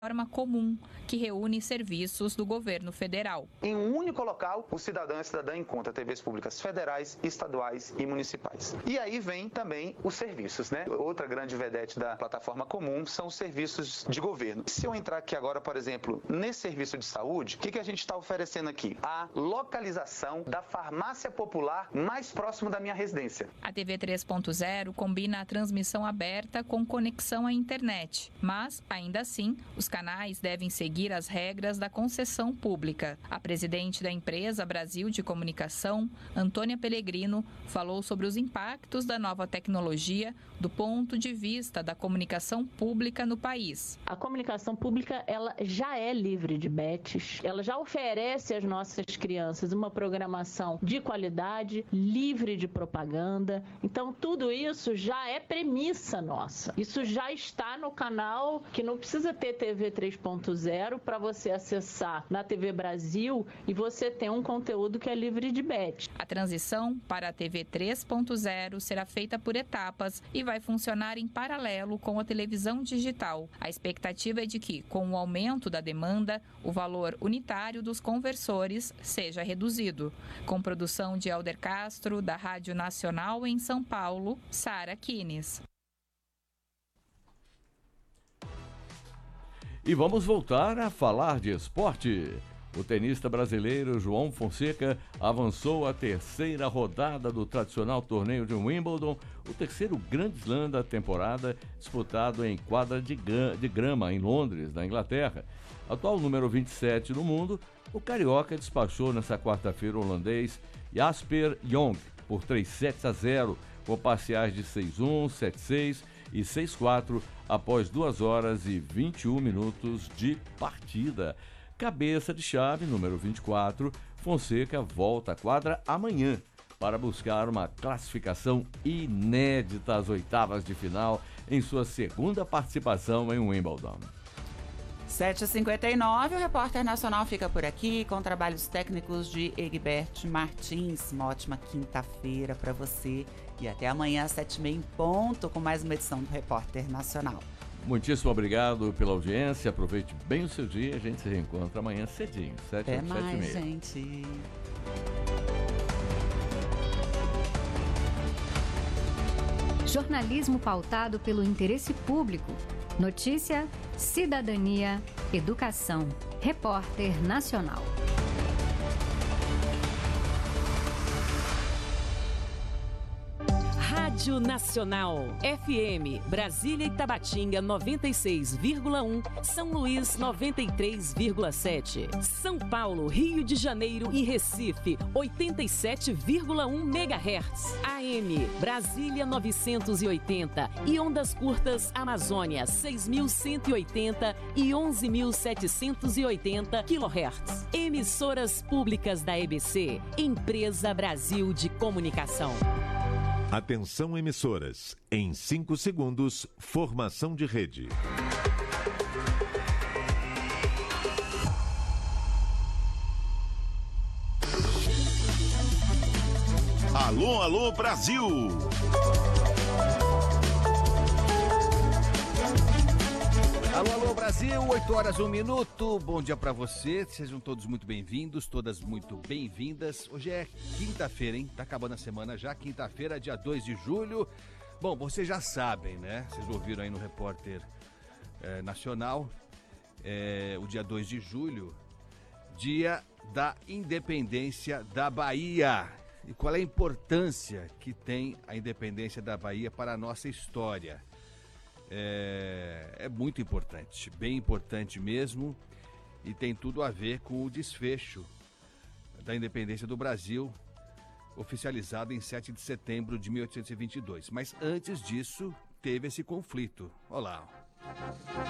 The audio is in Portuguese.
Plataforma comum que reúne serviços do governo federal. Em um único local, o cidadão e a cidadã encontram TVs públicas federais, estaduais e municipais. E aí vem também os serviços, né? Outra grande vedete da plataforma comum são os serviços de governo. Se eu entrar aqui agora, por exemplo, nesse serviço de saúde, o que a gente está oferecendo aqui? A localização da farmácia popular mais próximo da minha residência. A TV 3.0 combina a transmissão aberta com conexão à internet, mas, ainda assim, os canais devem seguir as regras da concessão pública. A presidente da empresa Brasil de Comunicação, Antônia Pellegrino, falou sobre os impactos da nova tecnologia do ponto de vista da comunicação pública no país. A comunicação pública, ela já é livre de bets, ela já oferece às nossas crianças uma programação de qualidade, livre de propaganda. Então, tudo isso já é premissa nossa. Isso já está no canal, que não precisa ter TV 3.0 para você acessar na TV Brasil e você ter um conteúdo que é livre de bet. A transição para a TV 3.0 será feita por etapas e vai funcionar em paralelo com a televisão digital. A expectativa é de que, com o aumento da demanda, o valor unitário dos conversores seja reduzido. Com produção de Helder Castro, da Rádio Nacional em São Paulo, Sara Kines. E vamos voltar a falar de esporte. O tenista brasileiro João Fonseca avançou à terceira rodada do tradicional torneio de Wimbledon, o terceiro Grand Slam da temporada, disputado em quadra de grama em Londres, na Inglaterra. Atual número 27 no mundo, o carioca despachou nesta quarta-feira o holandês Jasper Jong por 3-0, com parciais de 6-1, 7-6 e 6-4 após 2 horas e 21 minutos de partida. Cabeça de chave, número 24, Fonseca volta à quadra amanhã para buscar uma classificação inédita às oitavas de final em sua segunda participação em Wimbledon. 7h59, o Repórter Nacional fica por aqui com trabalhos técnicos de Egbert Martins. Uma ótima quinta-feira para você e até amanhã às 7h30 em ponto com mais uma edição do Repórter Nacional. Muitíssimo obrigado pela audiência, aproveite bem o seu dia, a gente se reencontra amanhã cedinho, 7h30. Até mais, gente. Jornalismo pautado pelo interesse público. Notícia, cidadania, educação. Repórter Nacional. Rádio Nacional, FM, Brasília e Tabatinga 96,1, São Luís 93,7, São Paulo, Rio de Janeiro e Recife 87,1 MHz, AM, Brasília 980 e ondas curtas Amazônia 6.180 e 11.780 kHz. Emissoras públicas da EBC, Empresa Brasil de Comunicação. Atenção emissoras, em 5 segundos, formação de rede. Alô, alô, Brasil! Alô, alô, Brasil, 8h01. Bom dia pra você, sejam todos muito bem-vindos, todas muito bem-vindas. Hoje é quinta-feira, hein? Tá acabando a semana já, quinta-feira, dia 2 de julho. Bom, vocês já sabem, né? Vocês ouviram aí no Repórter Nacional, o dia 2 de julho, dia da independência da Bahia. E qual é a importância que tem a independência da Bahia para a nossa história? É muito importante, bem importante mesmo, e tem tudo a ver com o desfecho da independência do Brasil, oficializado em 7 de setembro de 1822. Mas antes disso, teve esse conflito. Olha lá.